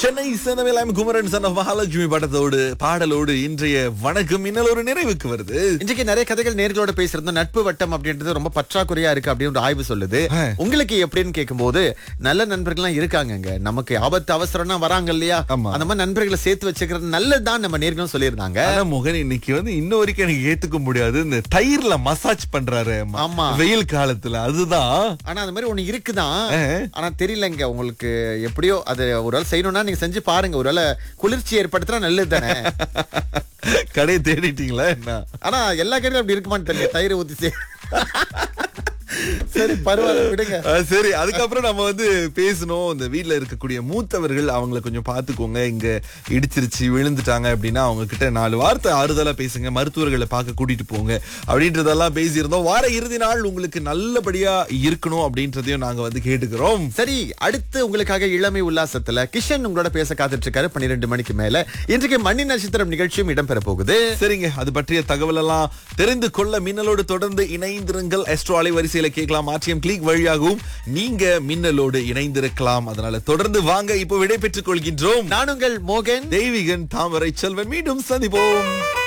Chennai சென்னவேலாம் Kumaran son of Mahalakshmi பாடலோடு இன்றைய வணக்கம் இன்னும் ஒரு நிறைவுக்கு வருது. இன்றைக்கு நிறைய கதைகள் நேர்களோட பேசுறது நட்பு வட்டம் அப்படின்றது ரொம்ப பற்றாக்குறையா இருக்கு அப்படின்னு ஒரு ஆய்வு சொல்லுது. உங்களுக்கு எப்படின்னு கேட்கும்போது நல்ல நண்பர்கள்லாம் இருக்காங்க, நமக்கு ஆபத்து அவசரம்னா வராங்க இல்லையா, அந்த மாதிரி நண்பர்களை சேர்த்து வச்சுக்கிறது நல்லதுதான் நம்ம நேர்களும் சொல்லியிருந்தாங்க. முகன் இன்னைக்கு இன்ன வரைக்கும் எனக்கு ஏத்துக்க முடியாது, இந்த தயிர்ல மசாஜ் பண்றாரு ஆமா வெயில் காலத்துல, அதுதான். ஆனா அந்த மாதிரி ஒண்ணு இருக்குதான், ஆனா தெரியலங்க உங்களுக்கு. எப்படியோ அது ஒரு வேளை செய்யணும்னா நீங்க செஞ்சு பாருங்க, ஒருவேளை குளிர்ச்சி ஏற்படுத்தினா நல்லது தானே. கடையை தேடிட்டீங்களா என்ன? ஆனா எல்லா கடையும் அப்படி இருக்குமான்னு தெரியல, தயிர் ஊத்தி சரி பரவாயில்ல விடுங்க. சரி, அதுக்கப்புறம் நம்ம பேசணும். இந்த வீட்டுல இருக்கக்கூடிய மூத்தவர்கள் அவங்கள கொஞ்சம் பாத்துக்கோங்க. இங்க இடிச்சிருச்சு விழுந்துட்டாங்க அப்படின்னா அவங்க கிட்ட 4 வார்த்தை ஆறுதலா பேசுங்க. மருத்துவர்களை பார்க்க கூட்டிட்டு போங்க அப்படின்றதெல்லாம் பேசியிருந்தோம். வார இறுதி நாள் உங்களுக்கு நல்லபடியா இருக்கணும் அப்படின்றதையும் நாங்க கேட்டுக்கிறோம். சரி, அடுத்து உங்களுக்காக இளமை உல்லாசத்துல கிஷன் உங்களோட பேச காத்துட்டு இருக்காரு 12 மணிக்கு மேல. இன்றைக்கு மணி நட்சத்திரம் நிகழ்ச்சியும் இடம்பெற போகுது. சரிங்க, அது பற்றிய தகவல் எல்லாம் தெரிந்து கொள்ள மின்னலோடு தொடர்ந்து இணைந்திருங்கள். எஸ்ட்ரோ அலைவரிசையில கேட்கலாம், ஆர்டிஎம் கிளிக் வழியாகவும் நீங்க மின்னலோடு இணைந்திருக்கலாம். அதனால தொடர்ந்து வாங்க. இப்போ விடை பெற்றுக் கொள்கின்றோம். நான் உங்கள் மோகன், தெய்வீகன், தாமரை செல்வன். மீண்டும் சந்திப்போம்.